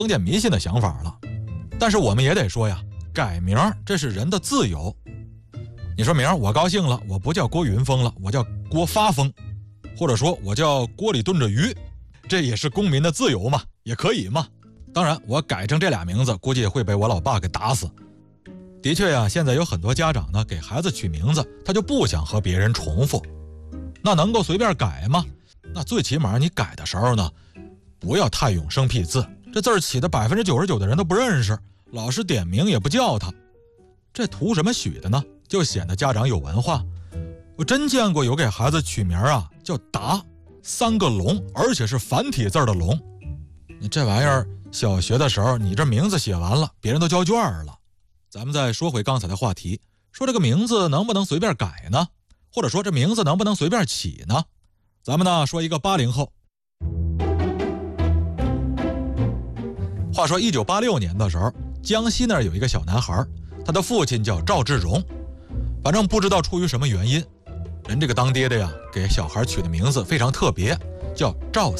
封建迷信的想法了。但是我们也得说呀，改名这是人的自由。你说明儿我高兴了，我不叫郭云峰了，我叫郭发峰，或者说我叫锅里炖着鱼，这也是公民的自由嘛，也可以嘛。当然我改成这俩名字估计会被我老爸给打死。的确呀，现在有很多家长呢给孩子取名字，他就不想和别人重复。那能够随便改吗？那最起码你改的时候呢，不要太用生僻字，这字儿起的99%的人都不认识，老师点名也不叫他，这图什么许的呢？就显得家长有文化。我真见过有给孩子取名啊，叫达，3个龙，而且是繁体字的龙。你这玩意儿小学的时候你这名字写完了，别人都交卷了。咱们再说回刚才的话题，说这个名字能不能随便改呢？或者说这名字能不能随便起呢？咱们呢说一个80后。话说1986年的时候，江西那儿有一个小男孩，他的父亲叫赵志荣。反正不知道出于什么原因，人这个当爹的呀，给小孩取的名字非常特别，叫赵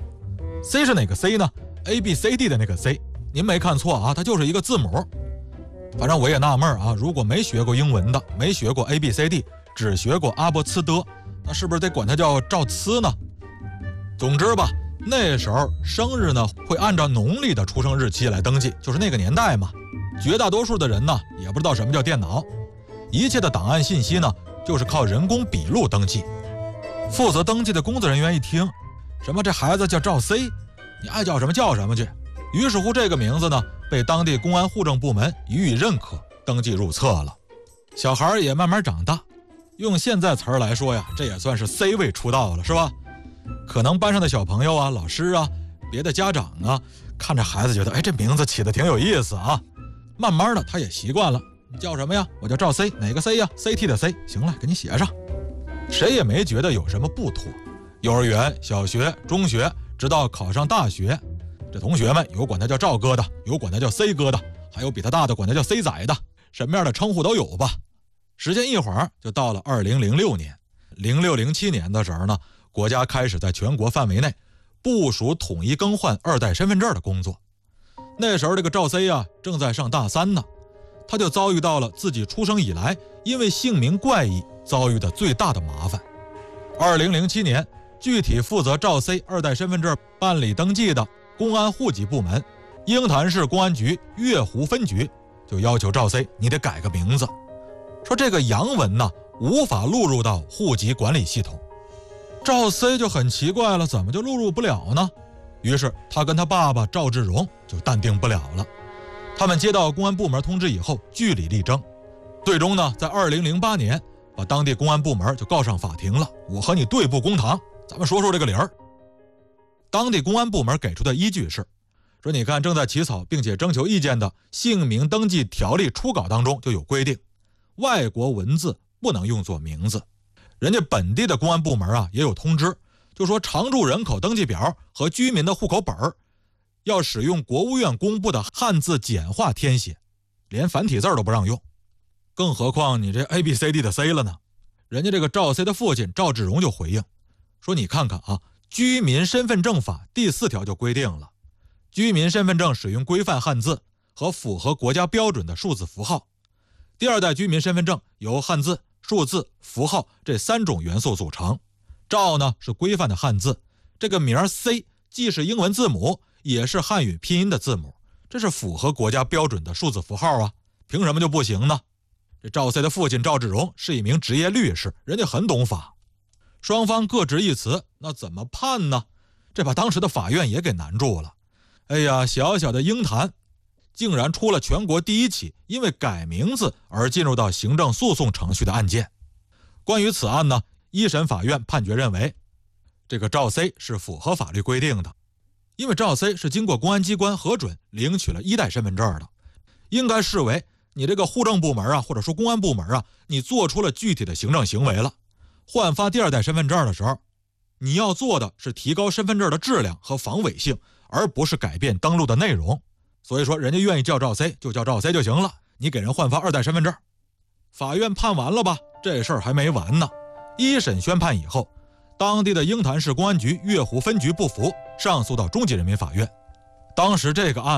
C。C 是哪个 C 呢？ ABCD 的那个 C， 您没看错啊，它就是一个字母。反正我也纳闷啊，如果没学过英文的，没学过 ABCD， 只学过阿波茨德，那是不是得管它叫赵呲呢？总之吧，那时候生日呢会按照农历的出生日期来登记，就是那个年代嘛。绝大多数的人呢也不知道什么叫电脑，一切的档案信息呢就是靠人工笔录登记。负责登记的工作人员一听，什么这孩子叫赵 C， 你爱叫什么叫什么去。于是乎这个名字呢被当地公安户政部门予以认可，登记入册了。小孩也慢慢长大，用现在词儿来说呀，这也算是 C 位出道了，是吧？可能班上的小朋友啊、老师啊、别的家长啊，看着孩子觉得，哎，这名字起得挺有意思啊。慢慢的他也习惯了，你叫什么呀？我叫赵 C， 哪个 C 呀？ CT 的 C， 行了，给你写上。谁也没觉得有什么不妥。幼儿园、小学、中学，直到考上大学，这同学们有管他叫赵哥的，有管他叫 C 哥的，还有比他大的管他叫 C 仔的，什么样的称呼都有吧。时间一会儿就到了2006年，06、07年的时候呢，国家开始在全国范围内部署统一更换2代身份证的工作。那时候这个赵 C 啊正在上大3呢，他就遭遇到了自己出生以来因为姓名怪异遭遇的最大的麻烦。2007年，具体负责赵 C 2代身份证办理登记的公安户籍部门鹰潭市公安局月湖分局就要求赵 C 你得改个名字，说这个洋文呢无法录入到户籍管理系统。赵 C 就很奇怪了，怎么就录入不了呢？于是他跟他爸爸赵志荣就淡定不了了。他们接到公安部门通知以后据理力争，最终呢在2008年把当地公安部门就告上法庭了，我和你对簿公堂。咱们说说这个理儿。当地公安部门给出的依据是说，你看正在起草并且征求意见的姓名登记条例初稿当中就有规定，外国文字不能用作名字。人家本地的公安部门啊也有通知，就说常住人口登记表和居民的户口本要使用国务院公布的汉字简化填写，连繁体字都不让用。更何况你这 ABCD 的 C 了呢？人家这个赵 C 的父亲赵志荣就回应说，你看看啊，居民身份证法第4条就规定了，居民身份证使用规范汉字和符合国家标准的数字符号。第2代居民身份证由汉字、数字、符号这3种元素组成。赵呢是规范的汉字，这个名 C 既是英文字母也是汉语拼音的字母，这是符合国家标准的数字符号啊，凭什么就不行呢？这赵 C 的父亲赵志荣是一名职业律师，人家很懂法。双方各执一词，那怎么判呢？这把当时的法院也给难住了。哎呀，小小的鹰潭竟然出了全国第1起因为改名字而进入到行政诉讼程序的案件。关于此案呢，1审法院判决认为，这个赵 C 是符合法律规定的，因为赵 C 是经过公安机关核准领取了1代身份证的，应该视为你这个户政部门啊，或者说公安部门啊，你做出了具体的行政行为了。换发第2代身份证的时候，你要做的是提高身份证的质量和防伪性，而不是改变登录的内容。所以说人家愿意叫赵 C 就叫赵 C 就行了，你给人换发2代身份证。法院判完了吧，这事儿还没完呢。1审宣判以后，当地的鹰潭市公安局月湖分局不服，上诉到中级人民法院。当时这个案